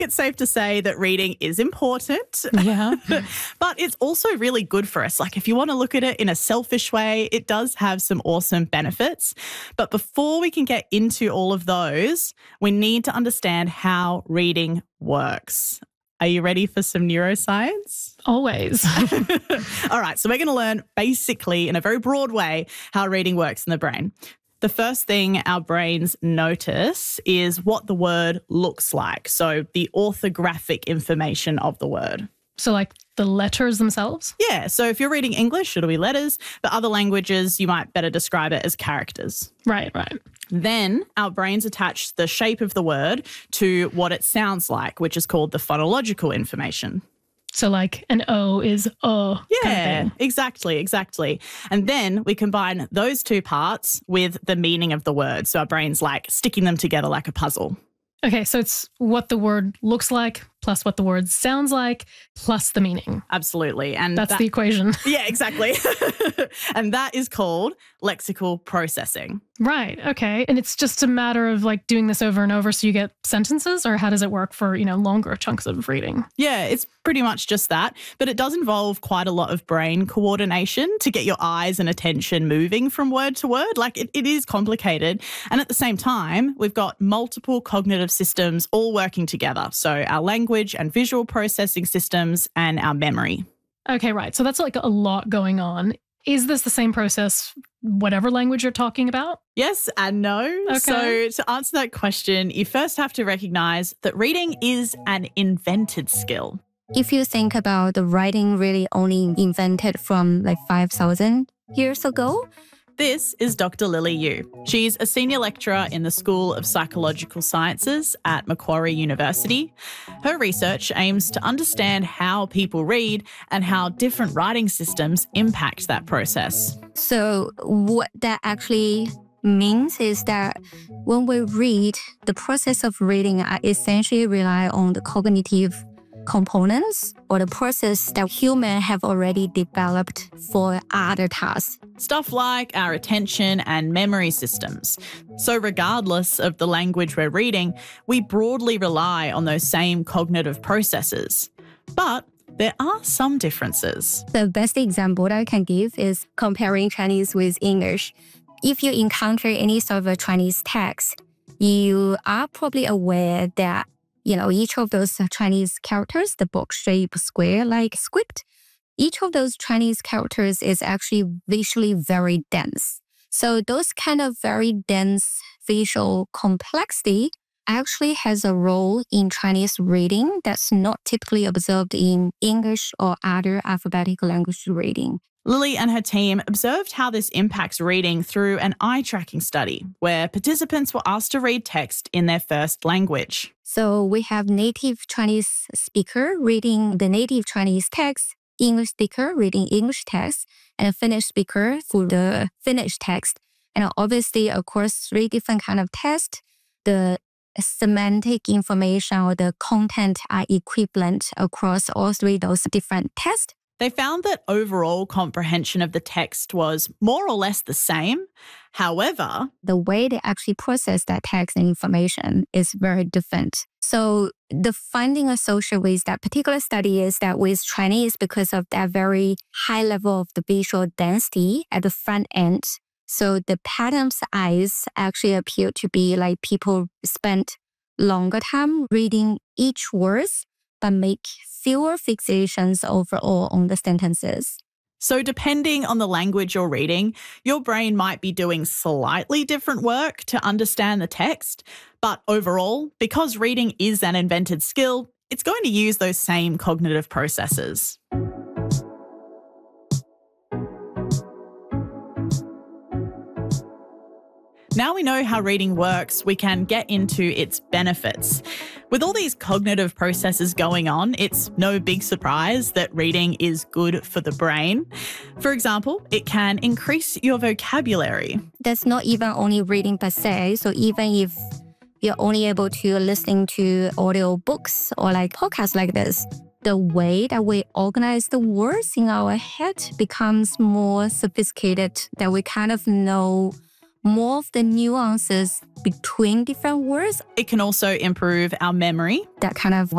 it's safe to say that reading is important. Yeah. But it's also really good for us. Like if you want to look at it in a selfish way, it does have some awesome benefits. But before we can get into all of those, we need to understand how reading works. Are you ready for some neuroscience? Always. All right, so we're going to learn basically in a very broad way how reading works in the brain. The first thing our brains notice is what the word looks like. So the orthographic information of the word. So like the letters themselves? Yeah, so if you're reading English, it'll be letters, but other languages, you might better describe it as characters. Right. Then our brains attach the shape of the word to what it sounds like, which is called the phonological information. So like an O is O. Yeah, exactly. And then we combine those two parts with the meaning of the word. So our brain's like sticking them together like a puzzle. Okay, so it's what the word looks like plus what the word sounds like plus the meaning. Absolutely. And that's the equation. Yeah, exactly. And that is called lexical processing. Right. Okay. And it's just a matter of like doing this over and over so you get sentences, or how does it work for, longer chunks of reading? Yeah, it's pretty much just that. But it does involve quite a lot of brain coordination to get your eyes and attention moving from word to word. Like it is complicated. And at the same time, we've got multiple cognitive systems all working together. So our language and visual processing systems and our memory. Okay, right. So that's like a lot going on. Is this the same process, whatever language you're talking about? Yes and no. Okay. So to answer that question, you first have to recognize that reading is an invented skill. If you think about the writing really only invented from like 5,000 years ago. This is Dr. Lily Yu. She's a senior lecturer in the School of Psychological Sciences at Macquarie University. Her research aims to understand how people read and how different writing systems impact that process. So what that actually means is that when we read, the process of reading essentially rely on the cognitive components or the process that humans have already developed for other tasks. Stuff like our attention and memory systems. So regardless of the language we're reading, we broadly rely on those same cognitive processes. But there are some differences. The best example that I can give is comparing Chinese with English. If you encounter any sort of a Chinese text, you are probably aware that each of those Chinese characters, the box-shaped square-like script, each of those Chinese characters is actually visually very dense. So those kind of very dense visual complexity actually has a role in Chinese reading that's not typically observed in English or other alphabetic language reading. Lily and her team observed how this impacts reading through an eye tracking study where participants were asked to read text in their first language. So we have native Chinese speaker reading the native Chinese text, English speaker reading English text, and a Finnish speaker for the Finnish text. And obviously, of course, 3 different kind of tests. The semantic information or the content are equivalent across all 3 those different tests. They found that overall comprehension of the text was more or less the same. However, the way they actually process that text and information is very different. So the finding associated with that particular study is that with Chinese, because of that very high level of the visual density at the front end, so the patterns eyes actually appear to be like people spent longer time reading each words, but make fewer fixations overall on the sentences. So depending on the language you're reading, your brain might be doing slightly different work to understand the text. But overall, because reading is an invented skill, it's going to use those same cognitive processes. Now we know how reading works, we can get into its benefits. With all these cognitive processes going on, it's no big surprise that reading is good for the brain. For example, it can increase your vocabulary. That's not even only reading per se. So even if you're only able to listen to audio books or like podcasts like this, the way that we organize the words in our head becomes more sophisticated, that we kind of know more of the nuances between different words. It can also improve our memory. That kind of